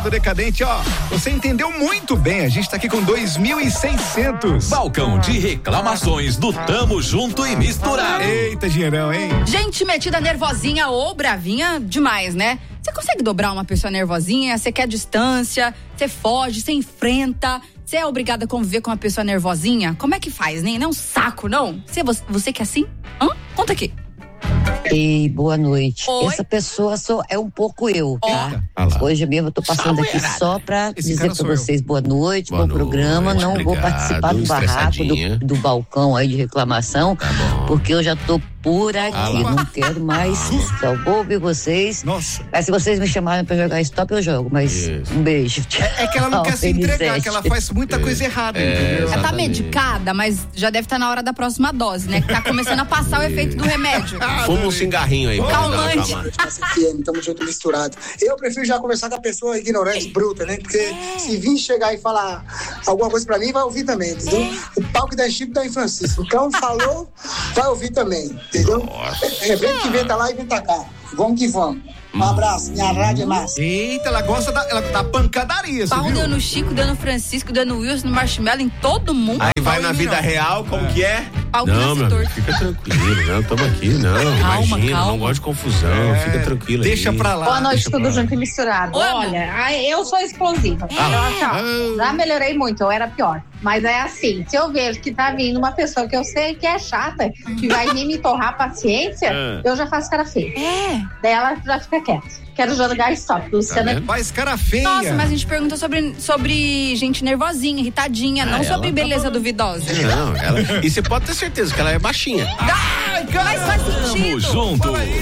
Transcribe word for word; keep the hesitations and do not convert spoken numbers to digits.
Decadente, ó, você entendeu muito bem, a gente tá aqui com dois mil e seiscentos. Balcão de reclamações do Tamo Junto e Misturado. Eita, dinheirão, hein? Gente metida nervosinha ou bravinha demais, né? Você consegue dobrar uma pessoa nervosinha? Você quer distância? Você foge, você enfrenta? Você é obrigada a conviver com uma pessoa nervosinha? Como é que faz, né? Não é um saco, não? Você, você que é assim? Hã? Conta aqui. Ei, boa noite. Oi? Essa pessoa sou, é um pouco eu, tá? Eita. Hoje mesmo eu tô passando aqui só pra Esse dizer cara pra sou eu. vocês boa noite, Boa bom programa. noite, Não vou obrigado, participar do barraco, estressadinha. do, do balcão aí de reclamação, Tá bom. porque eu já tô por aqui. Ah lá. Não quero mais. Só vou ouvir vocês. Nossa. Mas se vocês me chamarem pra jogar stop, eu jogo. Mas Isso. um beijo. É que ela não Tchau, quer se entregar, Elisete. que ela faz muita coisa errada, entendeu? Ela tá Exatamente. medicada, mas já deve estar na hora da próxima dose, né? Que tá começando a passar o efeito do remédio. Fuma um cigarrinho aí. pra dar uma Calmante. acalmada. Massa F M, tamo junto misturado. Eu prefiro já conversar com a pessoa ignorante, bruta, né? Porque se vir chegar e falar alguma coisa pra mim, vai ouvir também, entendeu? O pau que dá em Chico dá em Francisco. O cão falou, vai ouvir também, entendeu? É bem que vem tá lá e vem tá cá. Vamos que vamos. Um abraço, minha rádio é massa. Eita, ela gosta da, ela, da pancadaria, você Pau viu? deu no Chico, deu no Francisco, deu no Wilson, no Marshmallow, em todo mundo. Aí vai Pau na em mim, vida não. real, como que é? Pau que Não, nasce meu amigo, torto. fica tranquilo, não, tamo aqui, não, imagina, calma. não gosto de confusão, É, fica tranquilo Deixa aí. pra lá. Boa noite, deixa pra tudo lá. junto e misturado. Oi, Olha, ai, eu sou explosiva. Eu, assim, ó, já melhorei muito, eu era pior. Mas é assim, se eu vejo que tá vindo uma pessoa que eu sei que é chata, que vai vir me torrar a paciência, É. eu já faço cara feia. É. Daí ela já fica quieta. Quero jogar stop, Luciana. vendo? Faz cara feia. Nossa, mas a gente perguntou sobre, sobre gente nervosinha, irritadinha, não Ah, sobre ela tá beleza falando. duvidosa. Não, ela, e você pode ter certeza que ela é baixinha. Mas faz sentido. Tamo junto.